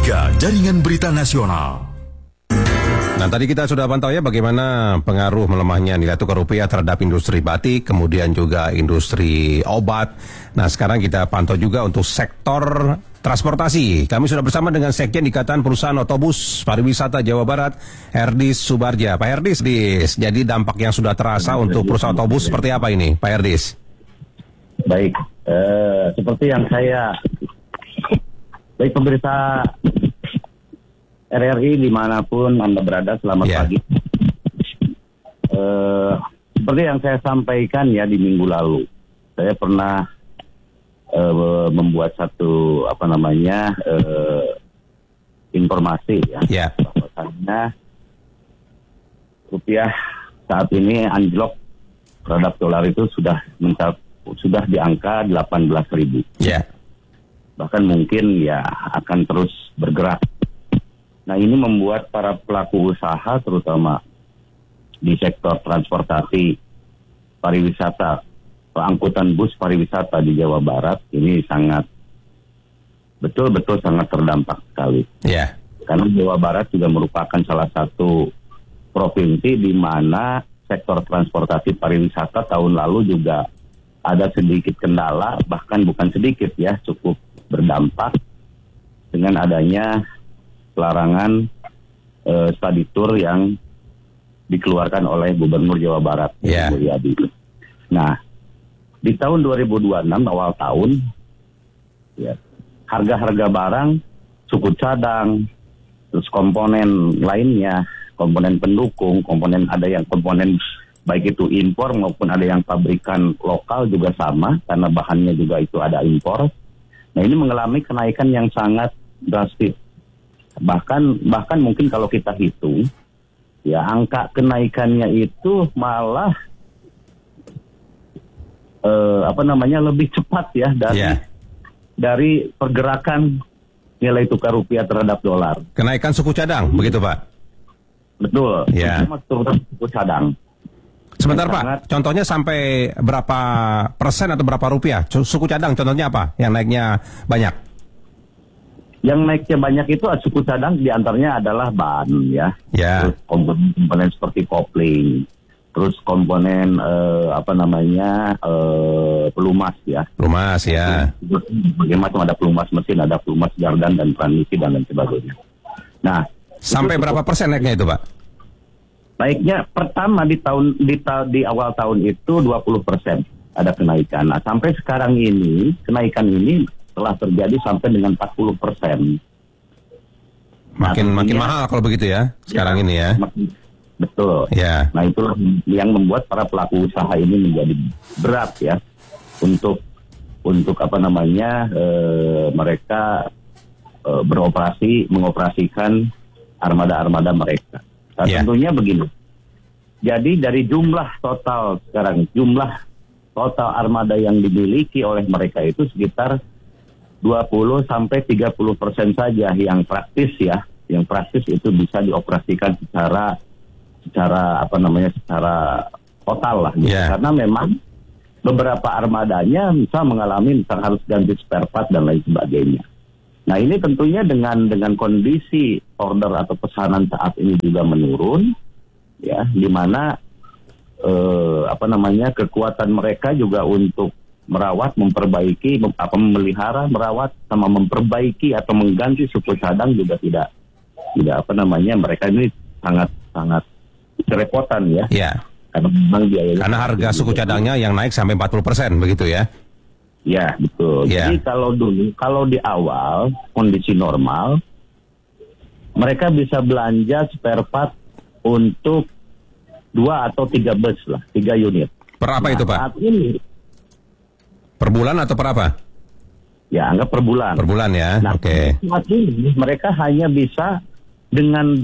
103 Jaringan Berita Nasional. Nah, tadi kita sudah pantau ya bagaimana pengaruh melemahnya nilai tukar rupiah terhadap industri batik, kemudian juga industri obat. Nah, sekarang kita pantau juga untuk sektor transportasi. Kami sudah bersama dengan Sekjen Ikatan Perusahaan Otobus Pariwisata Jawa Barat, Herdis Subarja. Pak Herdis, jadi dampak yang sudah terasa untuk perusahaan otobus seperti apa ini, Pak Herdis? Baik, seperti yang baik pemirsa RRI dimanapun Anda berada, selamat pagi. Seperti yang saya sampaikan ya di minggu lalu, saya pernah membuat satu informasi ya. Bahwasannya rupiah saat ini anjlok terhadap dolar itu sudah di angka 18.000. Bahkan mungkin ya akan terus bergerak. Nah, ini membuat para pelaku usaha terutama di sektor transportasi pariwisata, angkutan bus pariwisata di Jawa Barat ini betul-betul sangat terdampak sekali. Karena Jawa Barat juga merupakan salah satu provinsi di mana sektor transportasi pariwisata tahun lalu juga ada sedikit kendala, bahkan bukan sedikit ya, cukup berdampak dengan adanya larangan study tour yang dikeluarkan oleh Gubernur Jawa Barat, Bu Yadi. Nah, di tahun 2026 awal tahun, ya, harga-harga barang, suku cadang, terus komponen lainnya, komponen pendukung, ada yang komponen baik itu impor maupun ada yang pabrikan lokal juga sama, karena bahannya juga itu ada impor. Nah, ini mengalami kenaikan yang sangat drastis. Bahkan mungkin kalau kita hitung, ya angka kenaikannya itu malah lebih cepat ya dari pergerakan nilai tukar rupiah terhadap dolar. Kenaikan suku cadang, begitu Pak? Betul. Terutama suku cadang. Sebentar Pak, contohnya sampai berapa persen atau berapa rupiah? Suku cadang contohnya apa yang naiknya banyak? Yang naiknya banyak itu suku cadang diantaranya adalah ban ya. Terus komponen seperti kopling, terus komponen pelumas ya. Pelumas ya. Bagaimana ada pelumas mesin, ada pelumas gardan dan transmisi dan lain sebagainya. Nah, sampai berapa persen naiknya itu Pak? Naiknya pertama di awal tahun itu 20% ada kenaikan. Nah, sampai sekarang ini kenaikan ini telah terjadi sampai dengan 40%. Makin mahal kalau begitu ya sekarang ini ya. Betul. Nah, itulah yang membuat para pelaku usaha ini menjadi berat ya untuk mereka mengoperasikan armada-armada mereka. Nah, tentunya begini. Jadi dari jumlah total armada yang dimiliki oleh mereka itu sekitar 20-30% saja yang praktis ya. Yang praktis itu bisa dioperasikan secara total lah gitu. Karena memang beberapa armadanya mengalami harus ganti spare part dan lain sebagainya. Nah, ini tentunya dengan kondisi order atau pesanan saat ini juga menurun ya, di mana kekuatan mereka juga untuk merawat, memperbaiki, memelihara, merawat sama memperbaiki atau mengganti suku cadang juga tidak mereka ini sangat kerepotan ya. Karena memang biayanya. Karena harga suku cadangnya yang naik sampai 40% begitu ya. Ya, betul. Jadi kalau di awal kondisi normal mereka bisa belanja spare part untuk 2 atau 3 bus lah, 3 unit. Per apa itu Pak? Saat ini per bulan atau per apa? Ya, anggap per bulan. Per bulan ya. Nah, saat ini mereka hanya bisa dengan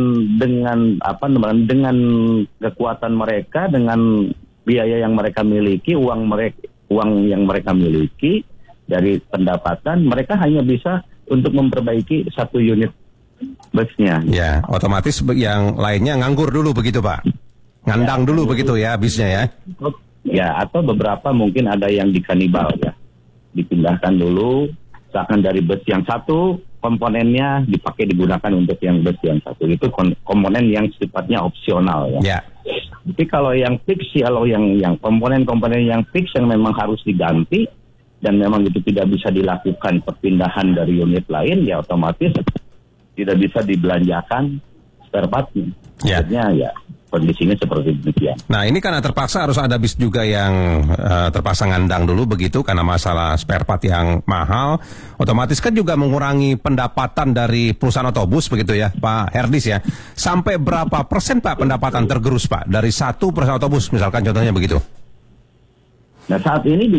kekuatan mereka, dengan biaya yang mereka miliki, uang yang mereka miliki dari pendapatan, mereka hanya bisa untuk memperbaiki 1 unit busnya. Ya, otomatis yang lainnya nganggur dulu begitu Pak. Ngandang dulu begitu ya bisnya ya. Ya, atau beberapa mungkin ada yang dikanibal ya. Dipindahkan dulu, misalkan dari bus yang satu komponennya digunakan untuk yang bus yang satu itu komponen yang sifatnya opsional ya. Tapi kalau yang fix, kalau yang komponen-komponen yang fix yang memang harus diganti dan memang itu tidak bisa dilakukan perpindahan dari unit lain, ya otomatis tidak bisa dibelanjakan spare part-nya. Akhirnya ya kondisinya seperti demikian. Nah ini karena terpaksa harus ada bis juga yang terpaksa ngandang dulu begitu karena masalah spare part yang mahal, otomatis kan juga mengurangi pendapatan dari perusahaan otobus begitu ya Pak Herdis ya. Sampai berapa persen Pak pendapatan tergerus Pak dari satu perusahaan otobus misalkan contohnya begitu? Nah saat ini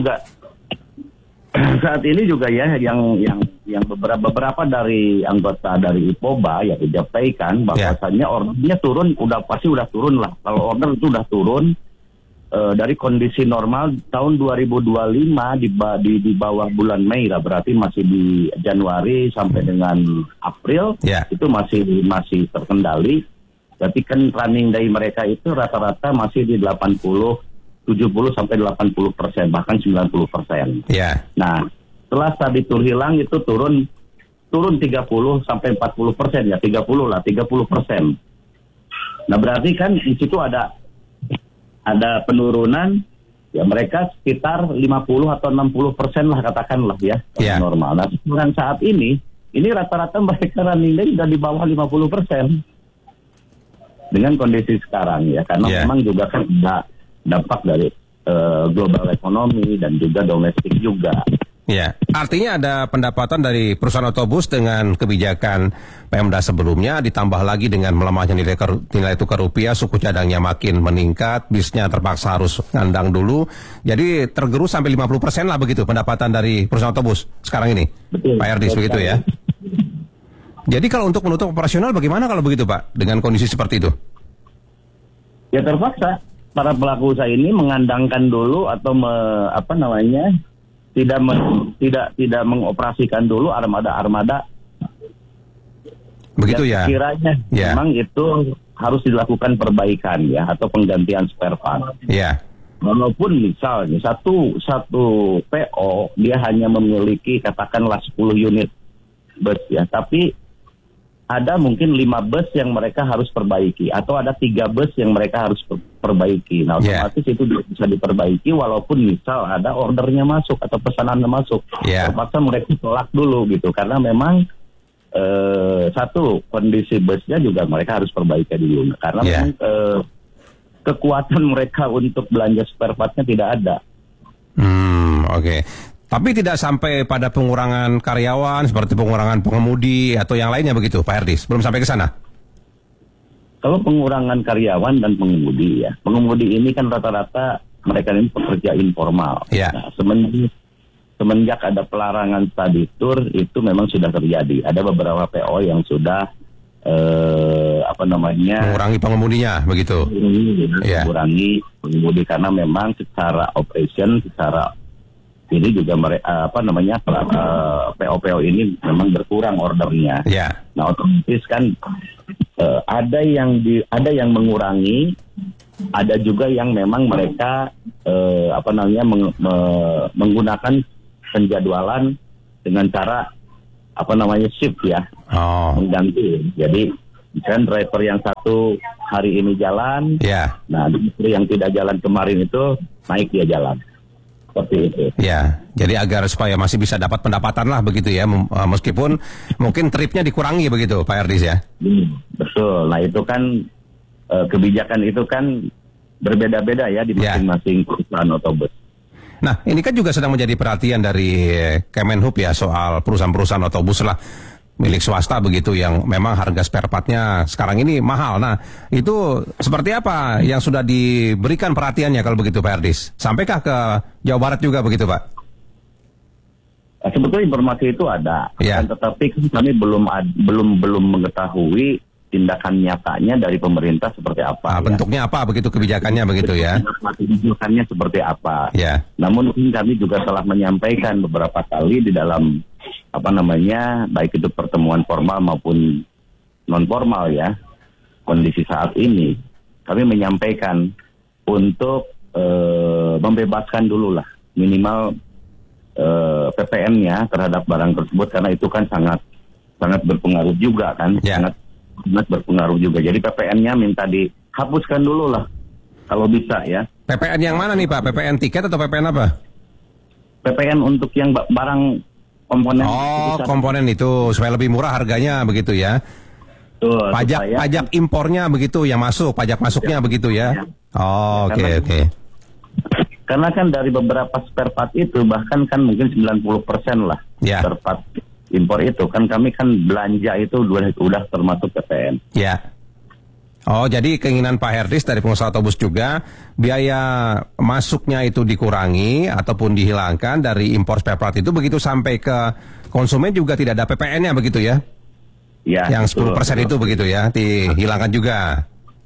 juga ya yang beberapa dari anggota dari IPOBA ya menyampaikan bahwasannya ordernya turun, pasti udah turun lah. Kalau order itu udah turun dari kondisi normal tahun 2025 di bawah bulan Mei lah, berarti masih di Januari sampai dengan April itu masih terkendali. Berarti kan running day mereka itu rata-rata masih di 70 sampai 80%, bahkan 90%. Nah, setelah tadi tur hilang itu turun 30 sampai 40% ya, 30%. Nah, berarti kan di situ ada penurunan ya, mereka sekitar 50 atau 60% lah katakanlah ya, normal. Nah, sekarang saat ini rata-rata mereka running day sudah di bawah 50% dengan kondisi sekarang ya, karena memang juga kan ada dampak dari global ekonomi dan juga domestik juga. Ya, artinya ada pendapatan dari perusahaan otobus dengan kebijakan Pemda sebelumnya, ditambah lagi dengan melemahnya nilai tukar rupiah, suku cadangnya makin meningkat, bisnya terpaksa harus ngandang dulu, jadi tergerus sampai 50% lah begitu pendapatan dari perusahaan otobus sekarang ini. Betul, Pak Herdis begitu ya. Jadi kalau untuk menutup operasional bagaimana kalau begitu Pak, dengan kondisi seperti itu? Ya terpaksa para pelaku usaha ini mengandangkan dulu atau tidak mengoperasikan dulu armada. Begitu ya. Kiranya memang itu harus dilakukan perbaikan ya atau penggantian spare part. Walaupun misalnya satu PO dia hanya memiliki katakanlah 10 unit bus ya, tapi ada mungkin 5 bus yang mereka harus perbaiki atau ada 3 bus yang mereka harus perbaiki. Nah, otomatis itu bisa diperbaiki walaupun misal ada ordernya masuk atau pesanannya masuk. Terpaksa mereka tolak dulu gitu karena memang satu kondisi busnya juga mereka harus perbaiki dulu karena memang kekuatan mereka untuk belanja spare partnya tidak ada. Oke. Tapi tidak sampai pada pengurangan karyawan, seperti pengurangan pengemudi atau yang lainnya begitu, Pak Herdis? Belum sampai ke sana? Kalau pengurangan karyawan dan pengemudi ya, pengemudi ini kan rata-rata mereka ini pekerja informal. Nah, semenjak ada pelarangan study tour itu memang sudah terjadi. Ada beberapa PO yang sudah mengurangi pengemudinya, begitu? Mengurangi pengemudi karena memang secara operation, secara ini juga PO-PO ini memang berkurang ordernya. Nah otomatis kan ada yang mengurangi, ada juga yang memang mereka menggunakan penjadwalan dengan cara shift ya, mengganti. Jadi misalkan driver yang satu hari ini jalan, nah yang tidak jalan kemarin itu naik dia jalan. Seperti itu. Jadi agar supaya masih bisa dapat pendapatan lah begitu ya, meskipun mungkin tripnya dikurangi begitu, Pak Herdis ya. Betul. Nah itu kan kebijakan itu kan berbeda-beda ya di masing-masing perusahaan otobus. Nah ini kan juga sedang menjadi perhatian dari Kemenhub ya soal perusahaan-perusahaan otobus lah milik swasta begitu yang memang harga spare part-nya sekarang ini mahal. Nah, itu seperti apa yang sudah diberikan perhatiannya kalau begitu Pak Herdis? Sampaikah ke Jawa Barat juga begitu Pak? Sebetulnya informasi itu ada, tetapi kami belum mengetahui tindakan nyatanya dari pemerintah seperti apa. Bentuknya apa begitu kebijakannya begitu ya? Kebijakannya seperti apa? Namun kami juga telah menyampaikan beberapa kali di dalam baik itu pertemuan formal maupun non formal ya, kondisi saat ini kami menyampaikan untuk membebaskan dulu lah minimal PPN-nya terhadap barang tersebut karena itu kan sangat sangat berpengaruh juga kan, sangat berpengaruh juga. Jadi PPN-nya minta dihapuskan dulu lah, kalau bisa ya. PPN yang mana nih Pak? PPN tiket atau PPN apa? PPN untuk yang barang komponen. Komponen itu supaya lebih murah harganya begitu ya. Tuh, pajak impornya begitu yang masuk, pajak masuknya begitu ya. Oke. Karena kan dari beberapa spare part itu bahkan kan mungkin 90% lah spare part impor itu kan kami kan belanja itu udah termasuk PPN. Ya. Jadi keinginan Pak Herdis dari pengusaha otobus juga biaya masuknya itu dikurangi ataupun dihilangkan dari impor spare part itu begitu sampai ke konsumen juga tidak ada PPN-nya begitu ya? Ya. Yang 10% itu begitu ya, dihilangkan juga.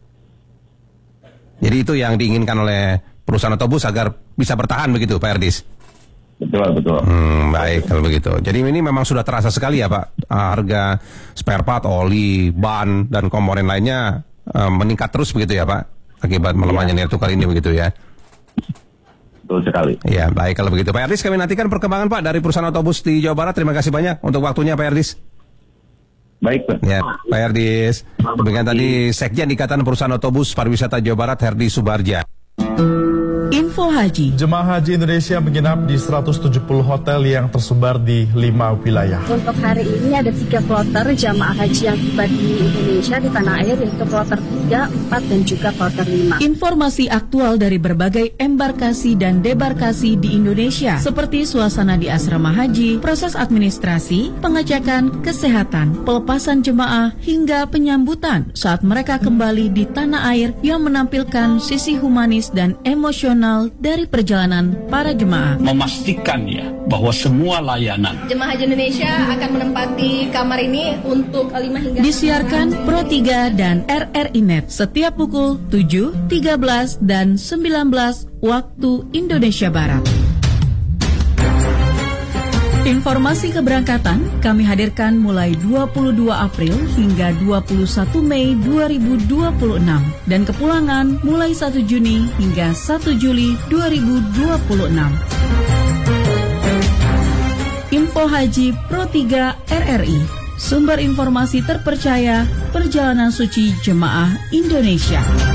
Jadi itu yang diinginkan oleh perusahaan otobus agar bisa bertahan begitu Pak Herdis? Betul. Baik kalau begitu. Jadi ini memang sudah terasa sekali ya Pak, harga spare part, oli, ban, dan komponen lainnya meningkat terus begitu ya Pak, akibat melemahnya nilai tukar ini begitu ya. Betul sekali. Ya, baik kalau begitu Pak Herdis, kami nantikan perkembangan Pak dari perusahaan otobus di Jawa Barat. Terima kasih banyak untuk waktunya Pak Herdis. Baik Pak. Ya, Pak Herdis. Demikian tadi Sekjen Ikatan Perusahaan Otobus Pariwisata Jawa Barat, Herdi Subarja. Info Haji. Jemaah haji Indonesia menginap di 170 hotel yang tersebar di 5 wilayah. Untuk hari ini ada 3 kloter jamaah haji yang tiba di Indonesia di tanah air, yaitu kloter 3, 4, dan juga kloter 5. Informasi aktual dari berbagai embarkasi dan debarkasi di Indonesia, seperti suasana di asrama haji, proses administrasi, pengecekan kesehatan, pelepasan jemaah, hingga penyambutan saat mereka kembali di tanah air yang menampilkan sisi humanis dan emosional dari perjalanan para jemaah. Memastikan ya bahwa semua layanan Jemaah haji Indonesia akan menempati kamar ini untuk 5 hingga disiarkan Pro 3 dan RRI Net setiap pukul 7, 13, dan 19 waktu Indonesia Barat. Informasi keberangkatan kami hadirkan mulai 22 April hingga 21 Mei 2026 dan kepulangan mulai 1 Juni hingga 1 Juli 2026. Info Haji Pro 3 RRI, sumber informasi terpercaya perjalanan suci jemaah Indonesia.